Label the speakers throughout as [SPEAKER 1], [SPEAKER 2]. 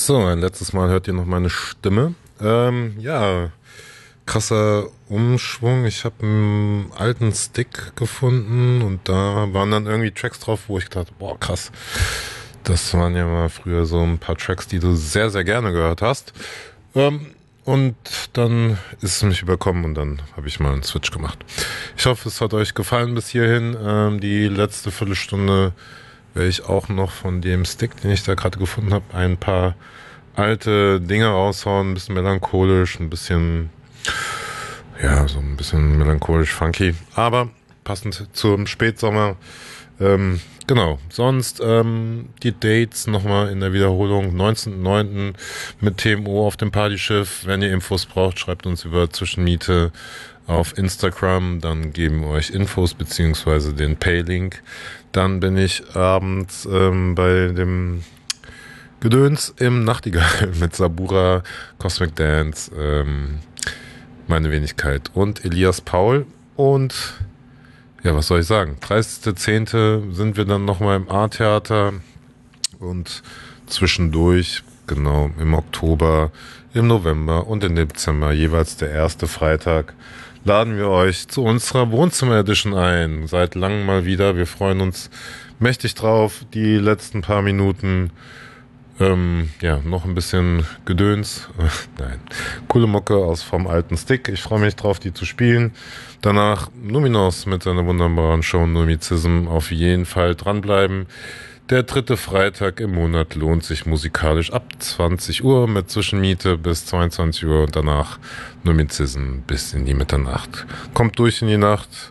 [SPEAKER 1] So, ein letztes Mal hört ihr noch meine Stimme. Ja, krasser Umschwung. Ich habe einen alten Stick gefunden und da waren dann irgendwie Tracks drauf, wo ich dachte, boah, krass. Das waren ja mal früher so ein paar Tracks, die du sehr, sehr gerne gehört hast. Und dann ist es mich überkommen und dann habe ich mal einen Switch gemacht. Ich hoffe, es hat euch gefallen bis hierhin. Die letzte Viertelstunde werde ich auch noch von dem Stick, den ich da gerade gefunden habe, ein paar alte Dinge raushauen, ein bisschen melancholisch, ein bisschen, ja, so ein bisschen melancholisch funky, aber passend zum Spätsommer. Genau, sonst die Dates nochmal in der Wiederholung, 19.09. mit TMO auf dem Partyschiff. Wenn ihr Infos braucht, schreibt uns über Zwischenmiete auf Instagram, dann geben wir euch Infos beziehungsweise den Pay-Link. Dann bin ich abends bei dem Gedöns im Nachtigall mit Sabura, Cosmic Dance, meine Wenigkeit und Elias Paul. Und ja, was soll ich sagen? 30.10. sind wir dann nochmal im A-Theater und zwischendurch, genau, im Oktober, im November und im Dezember, jeweils der erste Freitag, laden wir euch zu unserer Wohnzimmer-Edition ein. Seit langem mal wieder. Wir freuen uns mächtig drauf. Die letzten paar Minuten, ja, noch ein bisschen Gedöns. Nein, coole Mucke aus vom alten Stick. Ich freue mich drauf, die zu spielen. Danach Numinos mit seiner wunderbaren Show Numizism. Auf jeden Fall dranbleiben. Der dritte Freitag im Monat lohnt sich musikalisch ab 20 Uhr mit Zwischenmiete bis 22 Uhr und danach Numizism bis in die Mitternacht. Kommt durch in die Nacht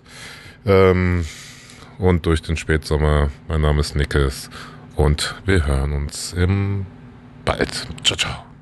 [SPEAKER 1] und durch den Spätsommer. Mein Name ist Nickes und wir hören uns im bald. Ciao, ciao.